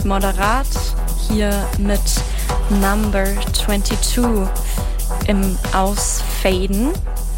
Moderat hier mit Number 22 im Ausfaden.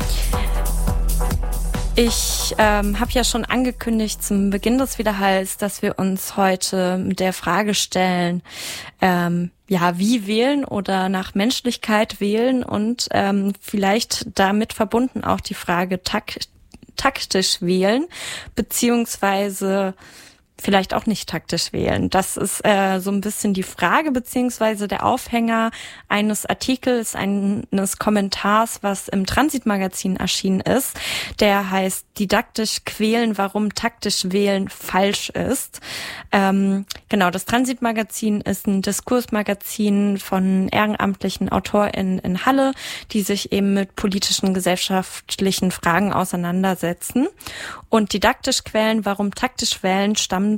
Ich habe ja schon angekündigt zum Beginn des Widerhalls, dass wir uns heute mit der Frage stellen, wie wählen oder nach Menschlichkeit wählen und vielleicht damit verbunden auch die Frage taktisch wählen, beziehungsweise vielleicht auch nicht taktisch wählen. Das ist so ein bisschen die Frage, beziehungsweise der Aufhänger eines Artikels, eines Kommentars, was im Transitmagazin erschienen ist. Der heißt Didaktisch quälen, warum taktisch wählen falsch ist. Das Transitmagazin ist ein Diskursmagazin von ehrenamtlichen AutorInnen in Halle, die sich eben mit politischen, gesellschaftlichen Fragen auseinandersetzen. Und didaktisch quälen, warum taktisch wählen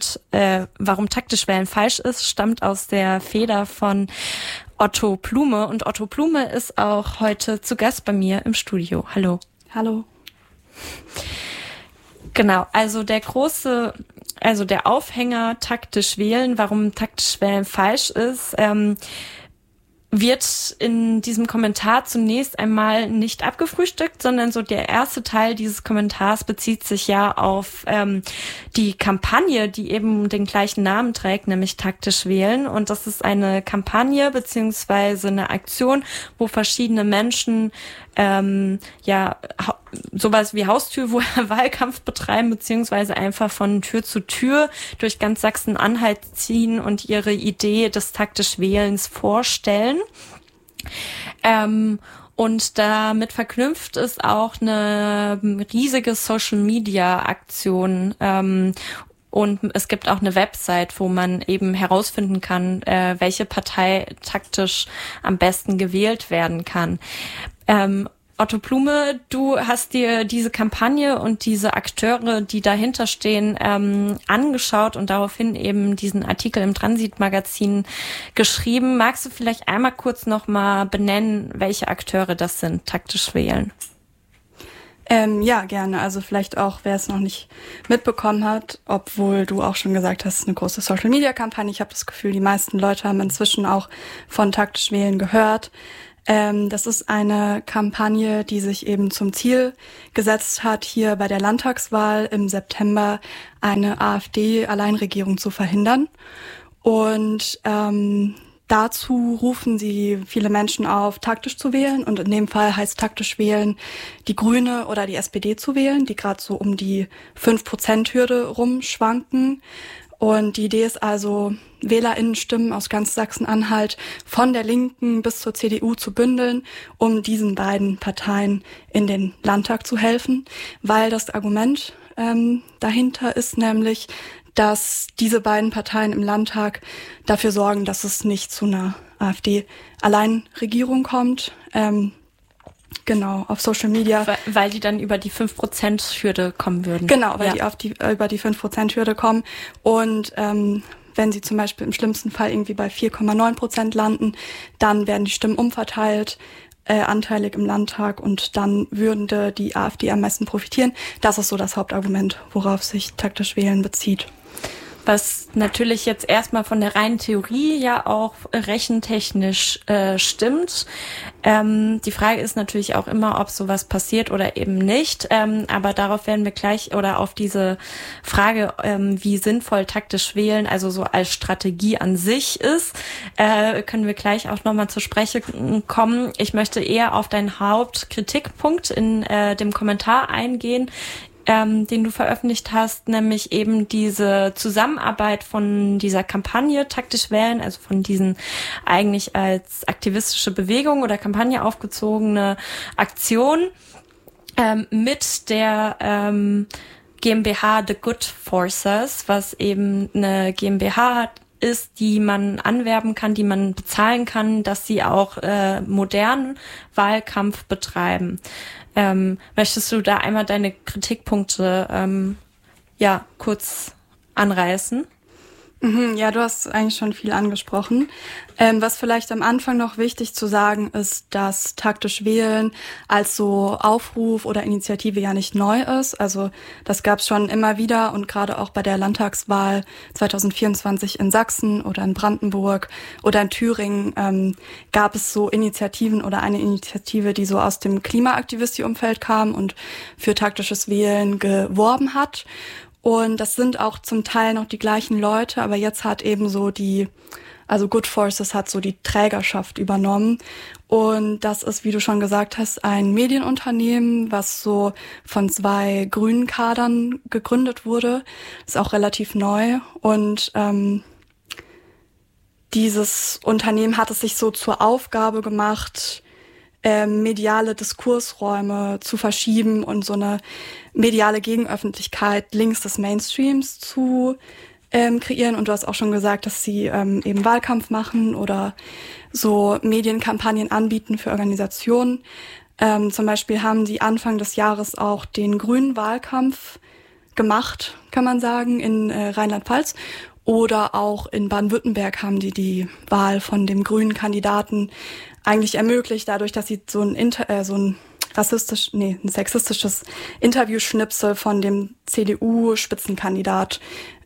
falsch ist, stammt aus der Feder von Otto Blume. Und Otto Blume ist auch heute zu Gast bei mir im Studio. Hallo. Hallo. Genau, also der Aufhänger taktisch wählen, warum taktisch wählen falsch ist, wird in diesem Kommentar zunächst einmal nicht abgefrühstückt, sondern so der erste Teil dieses Kommentars bezieht sich ja auf die Kampagne, die eben den gleichen Namen trägt, nämlich taktisch wählen. Und das ist eine Kampagne beziehungsweise eine Aktion, wo verschiedene Menschen sowas wie Haustürwahlkampf betreiben, beziehungsweise einfach von Tür zu Tür durch ganz Sachsen-Anhalt ziehen und ihre Idee des taktisch Wählens vorstellen. Und damit verknüpft ist auch eine riesige Social-Media-Aktion. Und es gibt auch eine Website, wo man eben herausfinden kann, welche Partei taktisch am besten gewählt werden kann. Otto Blume, du hast dir diese Kampagne und diese Akteure, die dahinter stehen, angeschaut und daraufhin eben diesen Artikel im Transitmagazin geschrieben. Magst du vielleicht einmal kurz nochmal benennen, welche Akteure das sind, taktisch wählen? Ja, gerne. Also vielleicht auch, wer es noch nicht mitbekommen hat, obwohl du auch schon gesagt hast, eine große Social-Media-Kampagne. Ich habe das Gefühl, die meisten Leute haben inzwischen auch von taktisch wählen gehört. Das ist eine Kampagne, die sich eben zum Ziel gesetzt hat, hier bei der Landtagswahl im September eine AfD-Alleinregierung zu verhindern. Und dazu rufen sie viele Menschen auf, taktisch zu wählen. Und in dem Fall heißt taktisch wählen, die Grüne oder die SPD zu wählen, die gerade so um die 5%-Hürde rumschwanken. Und die Idee ist also, WählerInnenstimmen aus ganz Sachsen-Anhalt von der Linken bis zur CDU zu bündeln, um diesen beiden Parteien in den Landtag zu helfen. Weil das Argument dahinter ist nämlich, dass diese beiden Parteien im Landtag dafür sorgen, dass es nicht zu einer AfD-Alleinregierung kommt. Genau, auf Social Media. Weil die dann über die 5%-Hürde kommen würden. Genau, weil die über die 5%-Hürde kommen. Und wenn sie zum Beispiel im schlimmsten Fall irgendwie bei 4,9% landen, dann werden die Stimmen umverteilt, anteilig im Landtag, und dann würde die AfD am meisten profitieren. Das ist so das Hauptargument, worauf sich taktisch wählen bezieht. Was natürlich jetzt erstmal von der reinen Theorie ja auch rechentechnisch stimmt. Die Frage ist natürlich auch immer, ob sowas passiert oder eben nicht. Aber darauf werden wir gleich, oder auf diese Frage, wie sinnvoll taktisch wählen, also so als Strategie an sich ist, können wir gleich auch nochmal zur Sprache kommen. Ich möchte eher auf deinen Hauptkritikpunkt in dem Kommentar eingehen, den du veröffentlicht hast, nämlich eben diese Zusammenarbeit von dieser Kampagne taktisch wählen, also von diesen eigentlich als aktivistische Bewegung oder Kampagne aufgezogene Aktion mit der GmbH The Good Forces, was eben eine GmbH ist, die man anwerben kann, die man bezahlen kann, dass sie auch modernen Wahlkampf betreiben. Möchtest du da einmal deine Kritikpunkte kurz anreißen? Ja, du hast eigentlich schon viel angesprochen. Was vielleicht am Anfang noch wichtig zu sagen ist, dass taktisch wählen als so Aufruf oder Initiative ja nicht neu ist. Also das gab es schon immer wieder und gerade auch bei der Landtagswahl 2024 in Sachsen oder in Brandenburg oder in Thüringen gab es so Initiativen oder eine Initiative, die so aus dem Klimaaktivisti-Umfeld kam und für taktisches Wählen geworben hat. Und das sind auch zum Teil noch die gleichen Leute, aber jetzt hat eben so also Good Forces hat so die Trägerschaft übernommen. Und das ist, wie du schon gesagt hast, ein Medienunternehmen, was so von 2 grünen Kadern gegründet wurde. Ist auch relativ neu. Und dieses Unternehmen hat es sich so zur Aufgabe gemacht, mediale Diskursräume zu verschieben und so eine mediale Gegenöffentlichkeit links des Mainstreams zu kreieren. Und du hast auch schon gesagt, dass sie eben Wahlkampf machen oder so Medienkampagnen anbieten für Organisationen. Zum Beispiel haben sie Anfang des Jahres auch den grünen Wahlkampf gemacht, kann man sagen, in Rheinland-Pfalz. Oder auch in Baden-Württemberg haben die Wahl von dem grünen Kandidaten eigentlich ermöglicht, dadurch, dass sie so ein sexistisches Interviewschnipsel von dem CDU-Spitzenkandidat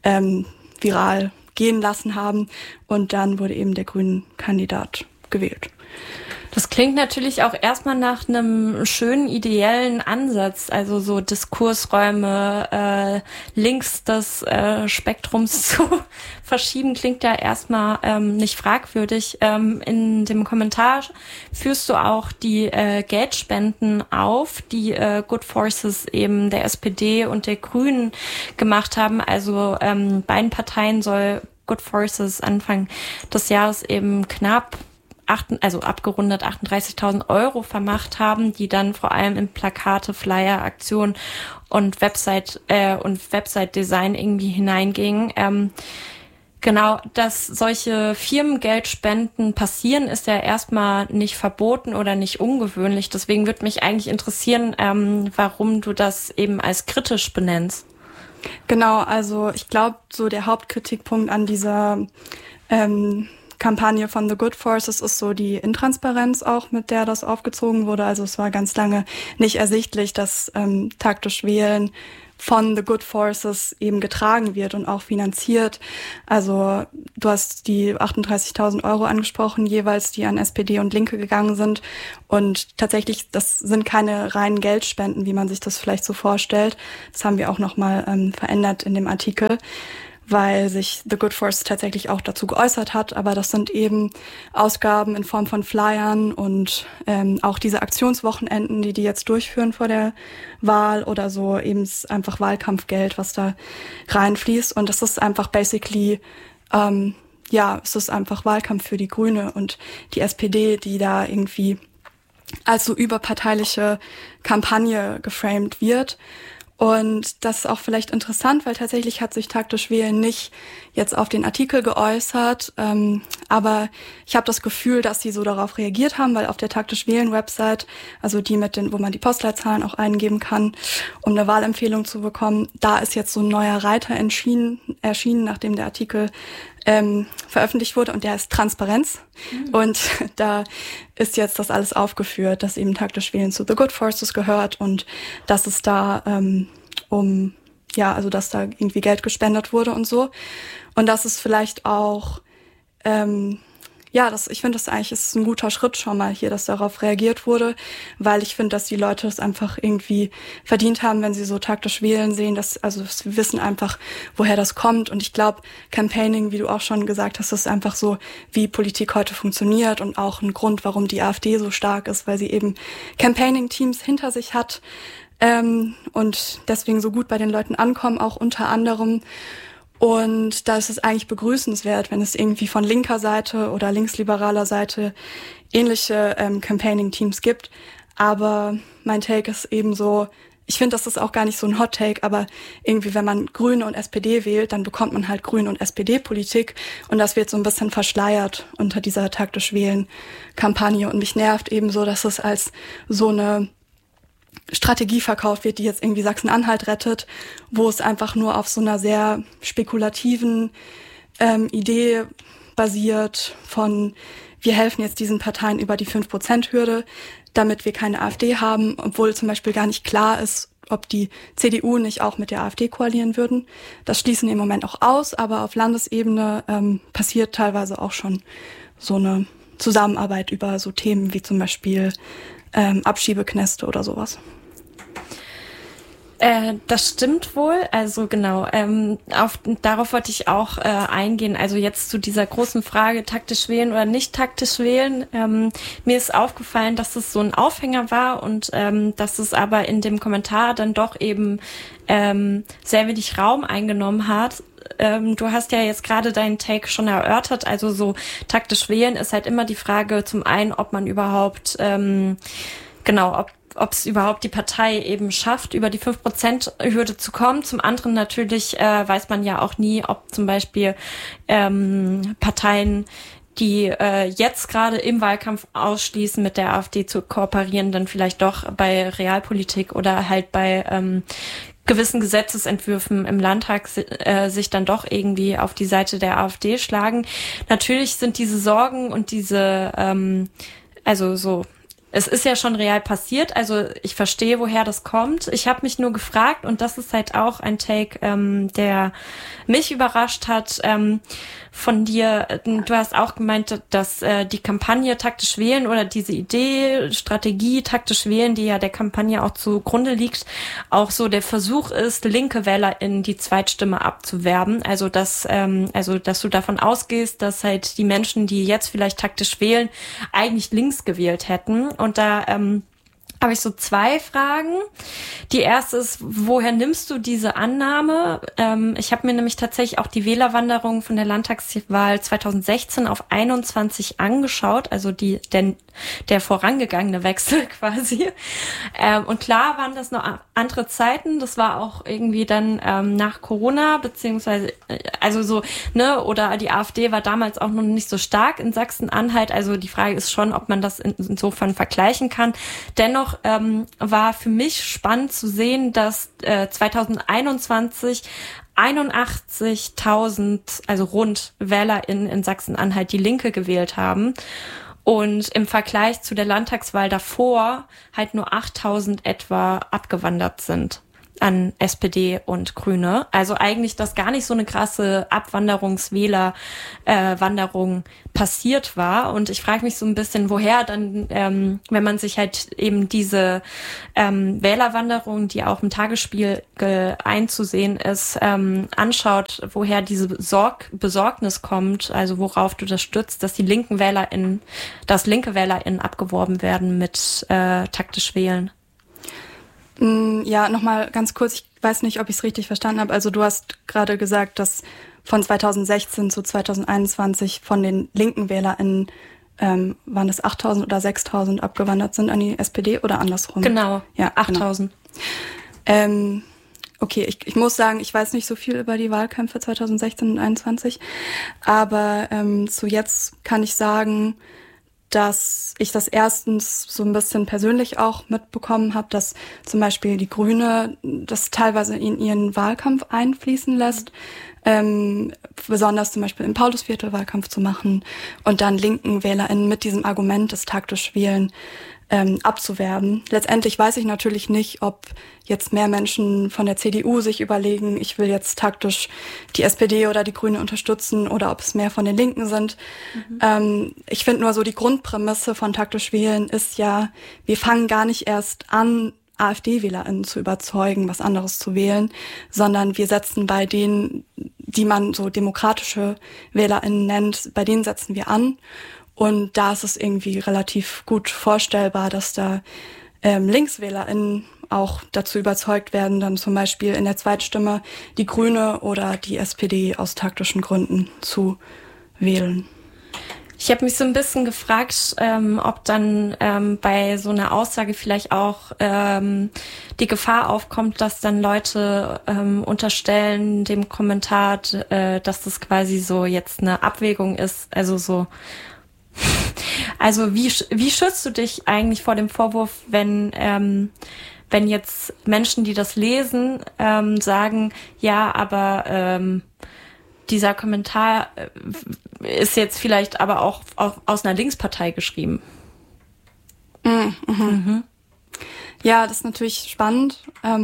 viral gehen lassen haben. Und dann wurde eben der grüne Kandidat gewählt. Das klingt natürlich auch erstmal nach einem schönen ideellen Ansatz, also so Diskursräume links des Spektrums zu verschieben, klingt ja erstmal nicht fragwürdig. In dem Kommentar führst du auch die Geldspenden auf, die Good Forces eben der SPD und der Grünen gemacht haben. Also beiden Parteien soll Good Forces Anfang des Jahres eben knapp abgerundet 38.000 Euro vermacht haben, die dann vor allem in Plakate, Flyer, Aktionen und Website-Design irgendwie hineingingen. Genau, dass solche Firmengeldspenden passieren, ist ja erstmal nicht verboten oder nicht ungewöhnlich. Deswegen würde mich eigentlich interessieren, warum du das eben als kritisch benennst. Genau, also ich glaube, so der Hauptkritikpunkt an dieser Kampagne von The Good Forces ist so die Intransparenz auch, mit der das aufgezogen wurde. Also es war ganz lange nicht ersichtlich, dass taktisch Wählen von The Good Forces eben getragen wird und auch finanziert. Also du hast die 38.000 Euro angesprochen, jeweils, die an SPD und Linke gegangen sind. Und tatsächlich, das sind keine reinen Geldspenden, wie man sich das vielleicht so vorstellt. Das haben wir auch nochmal verändert in dem Artikel, weil sich The Good Force tatsächlich auch dazu geäußert hat. Aber das sind eben Ausgaben in Form von Flyern und auch diese Aktionswochenenden, die jetzt durchführen vor der Wahl oder so, eben einfach Wahlkampfgeld, was da reinfließt. Und das ist einfach basically, es ist einfach Wahlkampf für die Grüne und die SPD, die da irgendwie als so überparteiliche Kampagne geframed wird. Und das ist auch vielleicht interessant, weil tatsächlich hat sich taktisch Wählen nicht jetzt auf den Artikel geäußert, aber ich habe das Gefühl, dass sie so darauf reagiert haben, weil auf der taktisch Wählen Website, also die wo man die Postleitzahlen auch eingeben kann, um eine Wahlempfehlung zu bekommen, da ist jetzt so ein neuer Reiter erschienen, nachdem der Artikel veröffentlicht wurde, und der ist Transparenz. Und da ist jetzt das alles aufgeführt, dass eben taktisch Wählen zu The Good Forces gehört und dass es da dass da irgendwie Geld gespendet wurde und so. Und das ist vielleicht auch, ich finde, das eigentlich ist ein guter Schritt schon mal hier, dass darauf reagiert wurde, weil ich finde, dass die Leute es einfach irgendwie verdient haben, wenn sie so taktisch wählen sehen, sie wissen einfach, woher das kommt. Und ich glaube, Campaigning, wie du auch schon gesagt hast, ist einfach so, wie Politik heute funktioniert und auch ein Grund, warum die AfD so stark ist, weil sie eben Campaigning-Teams hinter sich hat und deswegen so gut bei den Leuten ankommen, auch unter anderem. Und da ist es eigentlich begrüßenswert, wenn es irgendwie von linker Seite oder linksliberaler Seite ähnliche Campaigning-Teams gibt. Aber mein Take ist eben so, ich finde, das ist auch gar nicht so ein Hot-Take, aber irgendwie, wenn man Grüne und SPD wählt, dann bekommt man halt Grüne- und SPD-Politik. Und das wird so ein bisschen verschleiert unter dieser taktisch Wählen-Kampagne. Und mich nervt eben so, dass es als so eine Strategie verkauft wird, die jetzt irgendwie Sachsen-Anhalt rettet, wo es einfach nur auf so einer sehr spekulativen Idee basiert von, wir helfen jetzt diesen Parteien über die 5%-Hürde, damit wir keine AfD haben, obwohl zum Beispiel gar nicht klar ist, ob die CDU nicht auch mit der AfD koalieren würden. Das schließen im Moment auch aus, aber auf Landesebene passiert teilweise auch schon so eine Zusammenarbeit über so Themen wie zum Beispiel Abschiebeknäste oder sowas. Das stimmt wohl. Also genau, darauf wollte ich auch eingehen. Also jetzt zu dieser großen Frage, taktisch wählen oder nicht taktisch wählen. Mir ist aufgefallen, dass es so ein Aufhänger war und dass es aber in dem Kommentar dann doch eben sehr wenig Raum eingenommen hat. Du hast ja jetzt gerade deinen Take schon erörtert. Also so taktisch wählen ist halt immer die Frage zum einen, ob man überhaupt, ob es überhaupt die Partei eben schafft, über die 5%-Hürde zu kommen. Zum anderen natürlich weiß man ja auch nie, ob zum Beispiel Parteien, die jetzt gerade im Wahlkampf ausschließen, mit der AfD zu kooperieren, dann vielleicht doch bei Realpolitik oder halt bei gewissen Gesetzesentwürfen im Landtag sich dann doch irgendwie auf die Seite der AfD schlagen. Natürlich sind diese Sorgen und diese, es ist ja schon real passiert, also ich verstehe, woher das kommt. Ich habe mich nur gefragt, und das ist halt auch ein Take, der mich überrascht hat von dir. Du hast auch gemeint, dass die Kampagne taktisch wählen oder diese Idee, Strategie taktisch wählen, die ja der Kampagne auch zugrunde liegt, auch so der Versuch ist, linke WählerInnen die Zweitstimme abzuwerben. Also dass du davon ausgehst, dass halt die Menschen, die jetzt vielleicht taktisch wählen, eigentlich links gewählt hätten. Und da habe ich so 2 Fragen. Die erste ist, woher nimmst du diese Annahme? Ich habe mir nämlich tatsächlich auch die Wählerwanderung von der Landtagswahl 2016 auf 21 angeschaut, also der vorangegangene Wechsel quasi. Und klar waren das noch andere Zeiten. Das war auch irgendwie dann nach Corona, beziehungsweise oder die AfD war damals auch noch nicht so stark in Sachsen-Anhalt. Also die Frage ist schon, ob man das insofern vergleichen kann. Dennoch war für mich spannend zu sehen, dass 2021 81.000, also rund WählerInnen in Sachsen-Anhalt die Linke gewählt haben. Und im Vergleich zu der Landtagswahl davor halt nur 8.000 etwa abgewandert sind an SPD und Grüne. Also eigentlich, dass gar nicht so eine krasse Wanderung passiert war. Und ich frage mich so ein bisschen, woher dann, wenn man sich halt eben diese Wählerwanderung, die auch im Tagesspiegel einzusehen ist, anschaut, woher diese Besorgnis kommt, also worauf du das stützt, dass linke WählerInnen abgeworben werden mit taktisch wählen. Ja, nochmal ganz kurz, ich weiß nicht, ob ich es richtig verstanden habe. Also du hast gerade gesagt, dass von 2016 zu 2021 von den linken WählerInnen waren es 8.000 oder 6.000 abgewandert sind an die SPD oder andersrum? Genau, ja, 8.000. Genau. Okay, ich muss sagen, ich weiß nicht so viel über die Wahlkämpfe 2016 und 2021, aber zu jetzt kann ich sagen, dass ich das erstens so ein bisschen persönlich auch mitbekommen habe, dass zum Beispiel die Grüne das teilweise in ihren Wahlkampf einfließen lässt, besonders zum Beispiel im Paulusviertel Wahlkampf zu machen und dann linken WählerInnen mit diesem Argument des taktisch Wählen abzuwerben. Letztendlich weiß ich natürlich nicht, ob jetzt mehr Menschen von der CDU sich überlegen, ich will jetzt taktisch die SPD oder die Grüne unterstützen oder ob es mehr von den Linken sind. Ich finde nur so, die Grundprämisse von taktisch wählen ist ja, wir fangen gar nicht erst an, AfD-WählerInnen zu überzeugen, was anderes zu wählen, sondern wir setzen bei denen, die man so demokratische WählerInnen nennt, bei denen setzen wir an. Und da ist es irgendwie relativ gut vorstellbar, dass da LinkswählerInnen auch dazu überzeugt werden, dann zum Beispiel in der Zweitstimme die Grüne oder die SPD aus taktischen Gründen zu wählen. Ich habe mich so ein bisschen gefragt, ob dann bei so einer Aussage vielleicht auch die Gefahr aufkommt, dass dann Leute unterstellen dem Kommentar, dass das quasi so jetzt eine Abwägung ist, Also wie schützt du dich eigentlich vor dem Vorwurf, wenn jetzt Menschen, die das lesen, sagen, ja, aber dieser Kommentar ist jetzt vielleicht aber auch aus einer Linkspartei geschrieben. Ja, das ist natürlich spannend.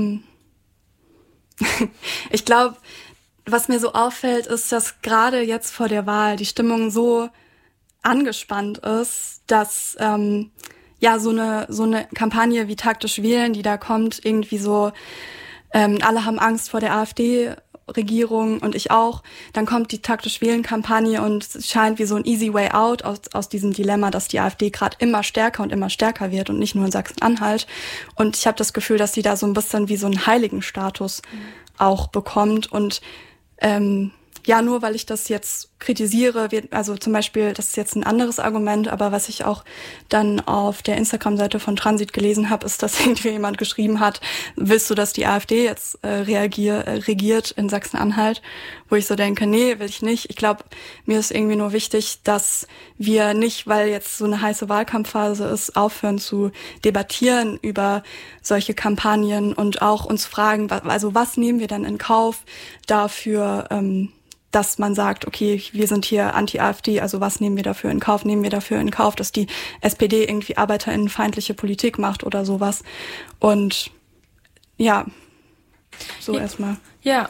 Ich glaube, was mir so auffällt, ist, dass gerade jetzt vor der Wahl die Stimmung so angespannt ist, dass so eine Kampagne wie taktisch wählen, die da kommt, irgendwie so alle haben Angst vor der AfD-Regierung und ich auch. Dann kommt die taktisch wählen-Kampagne und es scheint wie so ein easy way out aus diesem Dilemma, dass die AfD gerade immer stärker wird und nicht nur in Sachsen-Anhalt. Und ich habe das Gefühl, dass sie da so ein bisschen wie so einen Heiligenstatus auch bekommt und nur weil ich das jetzt kritisiere, also zum Beispiel, das ist jetzt ein anderes Argument, aber was ich auch dann auf der Instagram-Seite von Transit gelesen habe, ist, dass irgendwie jemand geschrieben hat, willst du, dass die AfD jetzt regiert in Sachsen-Anhalt? Wo ich so denke, nee, will ich nicht. Ich glaube, mir ist irgendwie nur wichtig, dass wir nicht, weil jetzt so eine heiße Wahlkampfphase ist, aufhören zu debattieren über solche Kampagnen und auch uns fragen, was nehmen wir dann in Kauf dafür, dass man sagt, okay, wir sind hier anti-AfD, also was nehmen wir dafür in Kauf? Nehmen wir dafür in Kauf, dass die SPD irgendwie arbeiterinnenfeindliche Politik macht oder sowas? Und ja, so erstmal. Ja,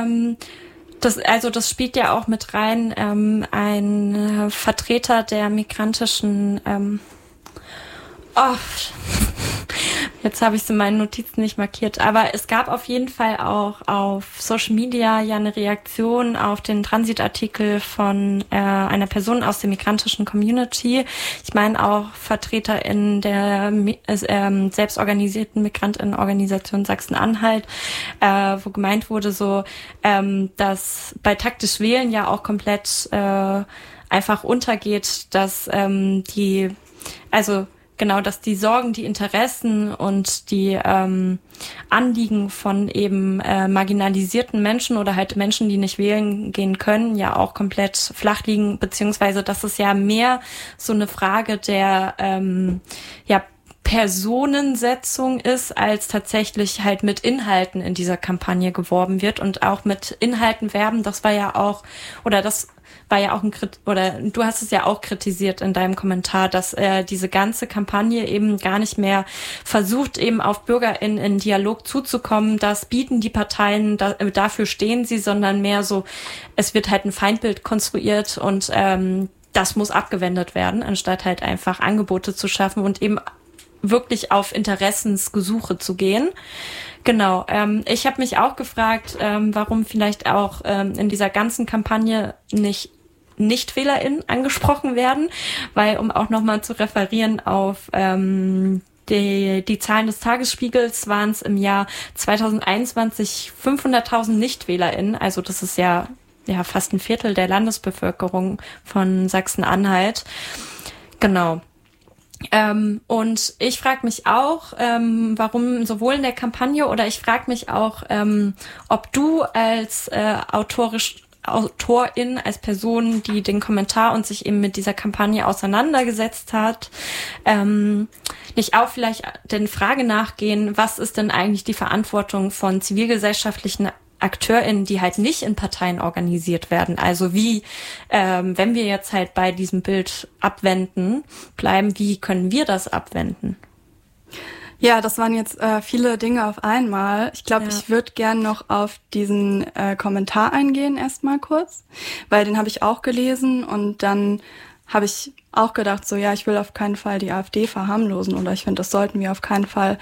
das spielt ja auch mit rein, ein Vertreter der migrantischen jetzt habe ich es in meinen Notizen nicht markiert, aber es gab auf jeden Fall auch auf Social Media ja eine Reaktion auf den Transit-Artikel von einer Person aus der migrantischen Community. Ich meine auch Vertreter in der selbstorganisierten Migrantinnenorganisation Sachsen-Anhalt, wo gemeint wurde so, dass bei taktisch wählen ja auch komplett einfach untergeht, dass dass die Sorgen, die Interessen und die Anliegen von eben marginalisierten Menschen oder halt Menschen, die nicht wählen gehen können, ja auch komplett flach liegen, beziehungsweise dass es ja mehr so eine Frage der Personensetzung ist, als tatsächlich halt mit Inhalten in dieser Kampagne geworben wird und auch mit Inhalten werben. Das war ja auch, du hast es ja auch kritisiert in deinem Kommentar, dass diese ganze Kampagne eben gar nicht mehr versucht, eben auf BürgerInnen in Dialog zuzukommen. Das bieten die Parteien, dafür stehen sie, sondern mehr so, es wird halt ein Feindbild konstruiert und das muss abgewendet werden, anstatt halt einfach Angebote zu schaffen und eben wirklich auf Interessensgesuche zu gehen. Genau. Ich habe mich auch gefragt, warum vielleicht auch in dieser ganzen Kampagne NichtwählerInnen angesprochen werden, weil, um auch nochmal zu referieren auf die Zahlen des Tagesspiegels, waren es im Jahr 2021 500.000 NichtwählerInnen, also das ist ja fast ein Viertel der Landesbevölkerung von Sachsen-Anhalt. Genau. Und ich frage mich auch, warum sowohl in der Kampagne oder ich frage mich auch, ob du als Autorin, als Person, die den Kommentar und sich eben mit dieser Kampagne auseinandergesetzt hat, nicht auch vielleicht den Frage nachgehen, was ist denn eigentlich die Verantwortung von zivilgesellschaftlichen AkteurInnen, die halt nicht in Parteien organisiert werden. Also wie, wenn wir jetzt halt bei diesem Bild abwenden bleiben, wie können wir das abwenden? Ja, das waren jetzt viele Dinge auf einmal. Ich glaube, ich würde gern noch auf diesen Kommentar eingehen erstmal kurz, weil den habe ich auch gelesen und dann habe ich auch gedacht, so ich will auf keinen Fall die AfD verharmlosen oder ich finde, das sollten wir auf keinen Fall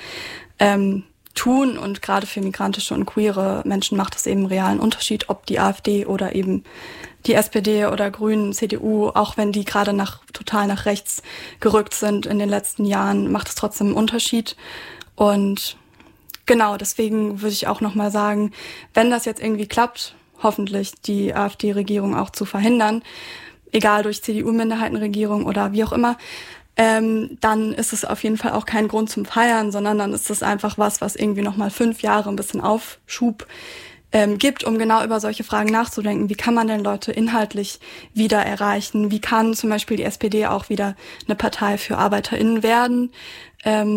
tun und gerade für migrantische und queere Menschen macht es eben einen realen Unterschied, ob die AfD oder eben die SPD oder Grünen, CDU, auch wenn die gerade total nach rechts gerückt sind in den letzten Jahren, macht es trotzdem einen Unterschied. Und genau, deswegen würde ich auch nochmal sagen, wenn das jetzt irgendwie klappt, hoffentlich die AfD-Regierung auch zu verhindern, egal durch CDU-Minderheitenregierung oder wie auch immer, dann ist es auf jeden Fall auch kein Grund zum Feiern, sondern dann ist es einfach was irgendwie nochmal 5 Jahre ein bisschen Aufschub gibt, um genau über solche Fragen nachzudenken. Wie kann man denn Leute inhaltlich wieder erreichen? Wie kann zum Beispiel die SPD auch wieder eine Partei für ArbeiterInnen werden?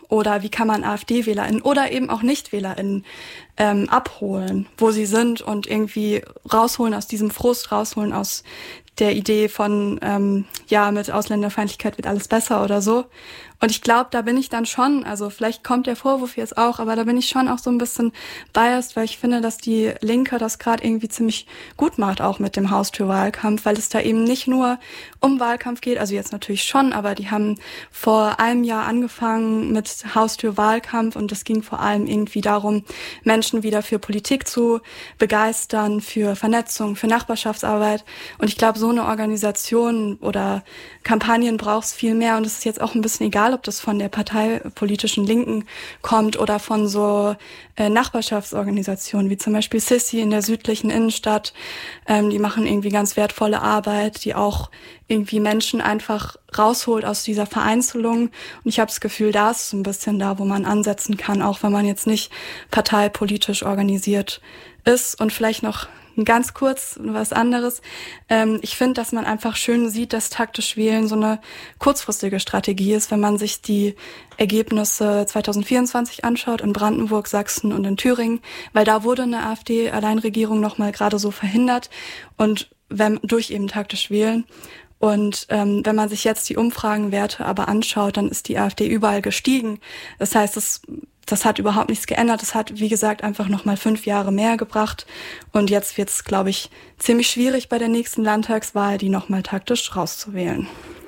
Oder wie kann man AfD-WählerInnen oder eben auch Nicht-WählerInnen abholen, wo sie sind und irgendwie rausholen aus diesem Frust, rausholen aus der Idee von, mit Ausländerfeindlichkeit wird alles besser oder so. Und ich glaube, da bin ich dann schon, also vielleicht kommt der Vorwurf jetzt auch, aber da bin ich schon auch so ein bisschen biased, weil ich finde, dass die Linke das gerade irgendwie ziemlich gut macht, auch mit dem Haustürwahlkampf, weil es da eben nicht nur um Wahlkampf geht, also jetzt natürlich schon, aber die haben vor einem Jahr angefangen mit Haustürwahlkampf und es ging vor allem irgendwie darum, Menschen wieder für Politik zu begeistern, für Vernetzung, für Nachbarschaftsarbeit. Und ich glaube, so eine Organisation oder Kampagnen braucht es viel mehr und es ist jetzt auch ein bisschen egal, ob das von der parteipolitischen Linken kommt oder von so Nachbarschaftsorganisationen wie zum Beispiel Sissi in der südlichen Innenstadt. Die machen irgendwie ganz wertvolle Arbeit, die auch irgendwie Menschen einfach rausholt aus dieser Vereinzelung. Und ich habe das Gefühl, da ist so ein bisschen da, wo man ansetzen kann, auch wenn man jetzt nicht parteipolitisch organisiert ist. Und vielleicht noch ganz kurz was anderes. Ich finde, dass man einfach schön sieht, dass taktisch Wählen so eine kurzfristige Strategie ist, wenn man sich die Ergebnisse 2024 anschaut, in Brandenburg, Sachsen und in Thüringen, weil da wurde eine AfD-Alleinregierung nochmal gerade so verhindert und durch eben taktisch Wählen. Und wenn man sich jetzt die Umfragenwerte aber anschaut, dann ist die AfD überall gestiegen. Das heißt, das hat überhaupt nichts geändert. Das hat, wie gesagt, einfach nochmal 5 Jahre mehr gebracht. Und jetzt wird es, glaube ich, ziemlich schwierig bei der nächsten Landtagswahl, die nochmal taktisch rauszuwählen.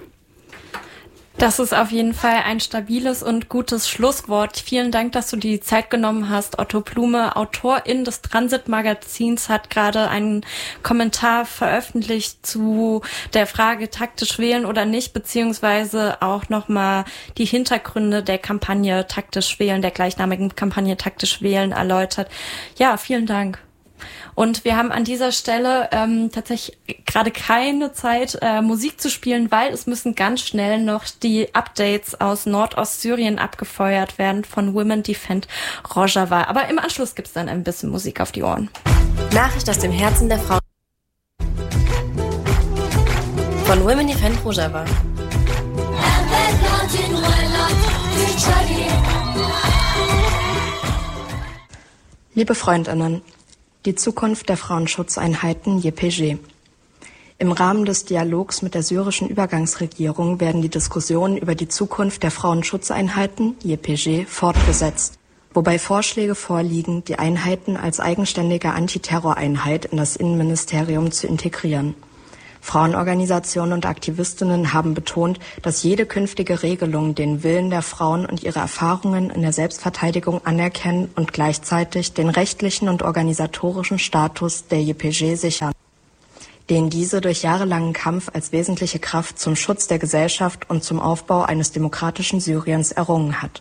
Das ist auf jeden Fall ein stabiles und gutes Schlusswort. Vielen Dank, dass du die Zeit genommen hast. Otto Blume, Autorin des Transit-Magazins, hat gerade einen Kommentar veröffentlicht zu der Frage taktisch wählen oder nicht, beziehungsweise auch nochmal die Hintergründe der Kampagne taktisch wählen, der gleichnamigen Kampagne taktisch wählen erläutert. Ja, vielen Dank. Und wir haben an dieser Stelle tatsächlich gerade keine Zeit, Musik zu spielen, weil es müssen ganz schnell noch die Updates aus Nordostsyrien abgefeuert werden von Women Defend Rojava. Aber im Anschluss gibt's dann ein bisschen Musik auf die Ohren. Nachricht aus dem Herzen der Frauen von Women Defend Rojava. Liebe Freundinnen, die Zukunft der Frauenschutzeinheiten YPG. Im Rahmen des Dialogs mit der syrischen Übergangsregierung werden die Diskussionen über die Zukunft der Frauenschutzeinheiten YPG fortgesetzt, wobei Vorschläge vorliegen, die Einheiten als eigenständige Antiterroreinheit in das Innenministerium zu integrieren. Frauenorganisationen und Aktivistinnen haben betont, dass jede künftige Regelung den Willen der Frauen und ihre Erfahrungen in der Selbstverteidigung anerkennen und gleichzeitig den rechtlichen und organisatorischen Status der YPG sichern, den diese durch jahrelangen Kampf als wesentliche Kraft zum Schutz der Gesellschaft und zum Aufbau eines demokratischen Syriens errungen hat.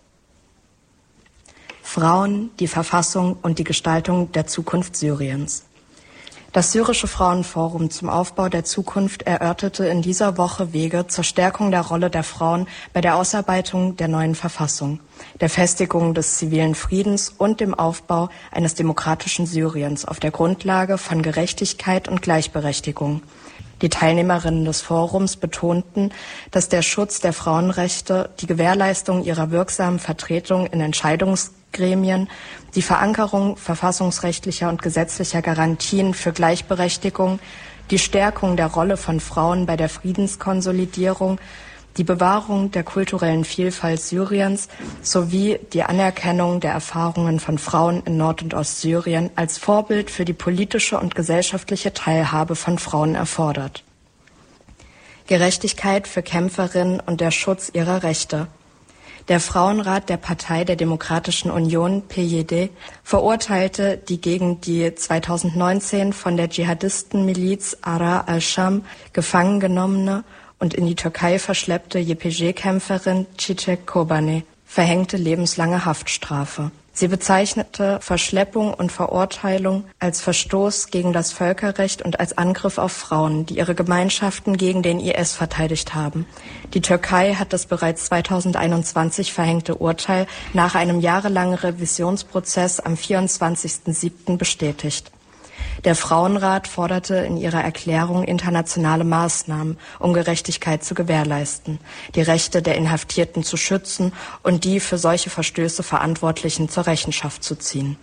Frauen, die Verfassung und die Gestaltung der Zukunft Syriens. Das Syrische Frauenforum zum Aufbau der Zukunft erörterte in dieser Woche Wege zur Stärkung der Rolle der Frauen bei der Ausarbeitung der neuen Verfassung, der Festigung des zivilen Friedens und dem Aufbau eines demokratischen Syriens auf der Grundlage von Gerechtigkeit und Gleichberechtigung. Die Teilnehmerinnen des Forums betonten, dass der Schutz der Frauenrechte, die Gewährleistung ihrer wirksamen Vertretung in Entscheidungsgremien, die Verankerung verfassungsrechtlicher und gesetzlicher Garantien für Gleichberechtigung, die Stärkung der Rolle von Frauen bei der Friedenskonsolidierung, die Bewahrung der kulturellen Vielfalt Syriens sowie die Anerkennung der Erfahrungen von Frauen in Nord- und Ostsyrien als Vorbild für die politische und gesellschaftliche Teilhabe von Frauen erfordert. Gerechtigkeit für Kämpferinnen und der Schutz ihrer Rechte. Der Frauenrat der Partei der Demokratischen Union, PYD, verurteilte die gegen die 2019 von der Dschihadistenmiliz Ara al-Sham gefangen genommene und in die Türkei verschleppte YPG-Kämpferin Çiçek Kobane verhängte lebenslange Haftstrafe. Sie bezeichnete Verschleppung und Verurteilung als Verstoß gegen das Völkerrecht und als Angriff auf Frauen, die ihre Gemeinschaften gegen den IS verteidigt haben. Die Türkei hat das bereits 2021 verhängte Urteil nach einem jahrelangen Revisionsprozess am 24.07. bestätigt. Der Frauenrat forderte in ihrer Erklärung internationale Maßnahmen, um Gerechtigkeit zu gewährleisten, die Rechte der Inhaftierten zu schützen und die für solche Verstöße Verantwortlichen zur Rechenschaft zu ziehen.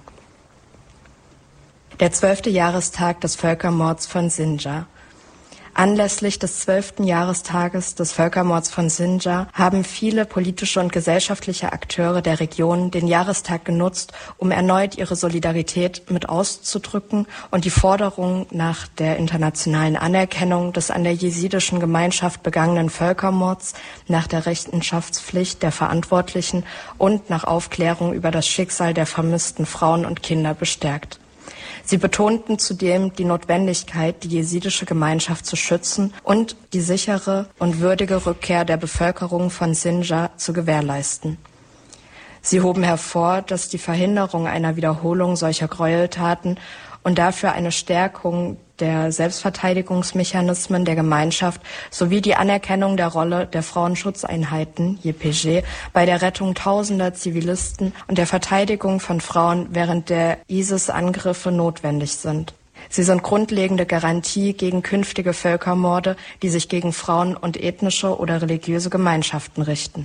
Der 12. Jahrestag des Völkermords von Sinjar. Anlässlich des 12. Jahrestages des Völkermords von Sinjar haben viele politische und gesellschaftliche Akteure der Region den Jahrestag genutzt, um erneut ihre Solidarität mit auszudrücken und die Forderung nach der internationalen Anerkennung des an der jesidischen Gemeinschaft begangenen Völkermords, nach der Rechenschaftspflicht der Verantwortlichen und nach Aufklärung über das Schicksal der vermissten Frauen und Kinder bestärkt. Sie betonten zudem die Notwendigkeit, die jesidische Gemeinschaft zu schützen und die sichere und würdige Rückkehr der Bevölkerung von Sinjar zu gewährleisten. Sie hoben hervor, dass die Verhinderung einer Wiederholung solcher Gräueltaten und dafür eine Stärkung der Selbstverteidigungsmechanismen der Gemeinschaft sowie die Anerkennung der Rolle der Frauenschutzeinheiten JPG bei der Rettung tausender Zivilisten und der Verteidigung von Frauen während der ISIS-Angriffe notwendig sind. Sie sind grundlegende Garantie gegen künftige Völkermorde, die sich gegen Frauen und ethnische oder religiöse Gemeinschaften richten.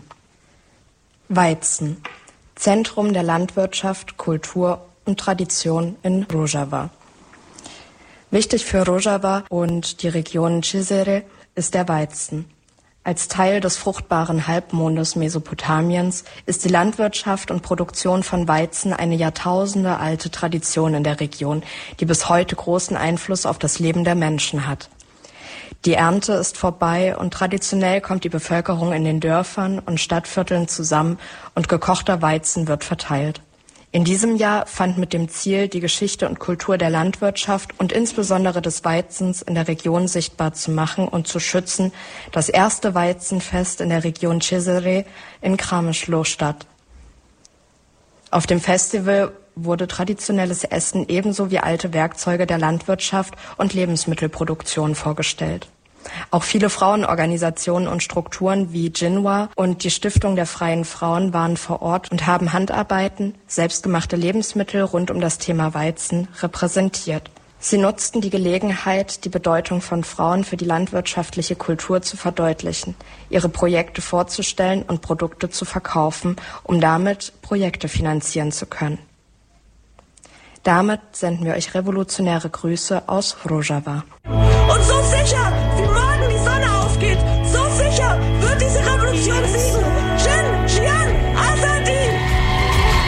Weizen. Zentrum der Landwirtschaft, Kultur und Tradition in Rojava. Wichtig für Rojava und die Region Cizre ist der Weizen. Als Teil des fruchtbaren Halbmondes Mesopotamiens ist die Landwirtschaft und Produktion von Weizen eine jahrtausendealte Tradition in der Region, die bis heute großen Einfluss auf das Leben der Menschen hat. Die Ernte ist vorbei und traditionell kommt die Bevölkerung in den Dörfern und Stadtvierteln zusammen und gekochter Weizen wird verteilt. In diesem Jahr fand mit dem Ziel, die Geschichte und Kultur der Landwirtschaft und insbesondere des Weizens in der Region sichtbar zu machen und zu schützen, das erste Weizenfest in der Region Cizre in Kramishlo statt. Auf dem Festival wurde traditionelles Essen ebenso wie alte Werkzeuge der Landwirtschaft und Lebensmittelproduktion vorgestellt. Auch viele Frauenorganisationen und Strukturen wie Jinwa und die Stiftung der Freien Frauen waren vor Ort und haben Handarbeiten, selbstgemachte Lebensmittel rund um das Thema Weizen repräsentiert. Sie nutzten die Gelegenheit, die Bedeutung von Frauen für die landwirtschaftliche Kultur zu verdeutlichen, ihre Projekte vorzustellen und Produkte zu verkaufen, um damit Projekte finanzieren zu können. Damit senden wir euch revolutionäre Grüße aus Rojava. Und so sicher